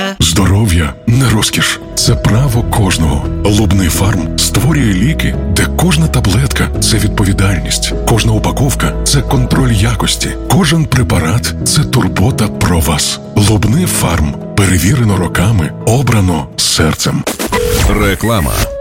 Здоров'я не розкіш, це право кожного. Лубний фарм створює ліки, де кожна таблетка – це відповідальність, кожна упаковка – це контроль якості, кожен препарат – це турбота про вас. Лубний фарм. Перевірено роками, обрано серцем. Реклама.